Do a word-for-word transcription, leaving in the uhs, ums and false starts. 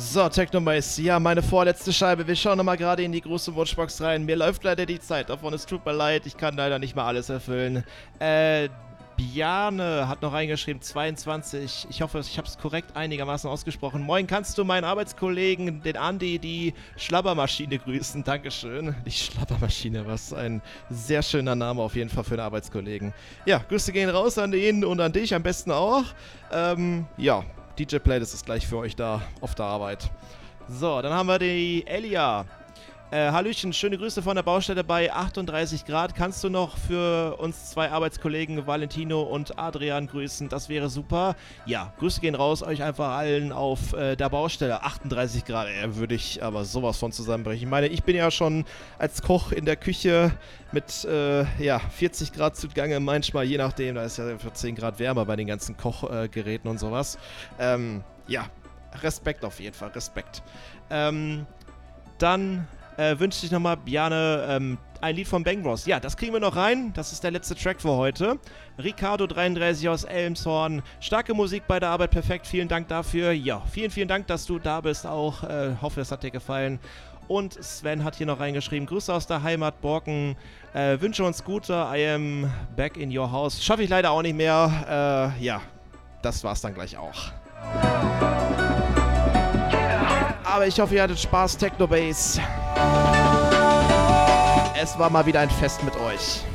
So, Technomace, ja, meine vorletzte Scheibe. Wir schauen nochmal gerade in die große Wunschbox rein. Mir läuft leider die Zeit davon, es tut mir leid, ich kann leider nicht mal alles erfüllen. Äh, Bjarne hat noch reingeschrieben, zweiundzwanzig. Ich hoffe, ich habe es korrekt einigermaßen ausgesprochen. Moin, kannst du meinen Arbeitskollegen, den Andi, die Schlabbermaschine grüßen? Dankeschön. Die Schlabbermaschine, was ein sehr schöner Name auf jeden Fall für einen Arbeitskollegen. Ja, Grüße gehen raus an ihn und an dich am besten auch. Ähm, ja, D J Playlist ist gleich für euch da auf der Arbeit. So, dann haben wir die Elia. Äh, Hallöchen, schöne Grüße von der Baustelle bei achtunddreißig Grad. Kannst du noch für uns zwei Arbeitskollegen Valentino und Adrian grüßen? Das wäre super. Ja, Grüße gehen raus, euch einfach allen auf äh, der Baustelle. achtunddreißig Grad, äh, würde ich aber sowas von zusammenbrechen. Ich meine, ich bin ja schon als Koch in der Küche mit äh, ja, vierzig Grad zugange, manchmal, je nachdem, da ist ja für zehn Grad wärmer bei den ganzen Kochgeräten äh, und sowas. Ähm, ja, Respekt auf jeden Fall, Respekt. Ähm, dann Äh, wünsche ich nochmal, Bjarne, ähm, ein Lied von Bang Bros. Ja, das kriegen wir noch rein. Das ist der letzte Track für heute. Ricardo dreiunddreißig aus Elmshorn. Starke Musik bei der Arbeit, perfekt. Vielen Dank dafür. Ja, vielen, vielen Dank, dass du da bist auch. Äh, hoffe, es hat dir gefallen. Und Sven hat hier noch reingeschrieben, Grüße aus der Heimat, Borken. Äh, wünsche uns Gute. I am back in your house. Schaffe ich leider auch nicht mehr. Äh, ja, das war's dann gleich auch. Aber ich hoffe, ihr hattet Spaß, Technobase. Es war mal wieder ein Fest mit euch.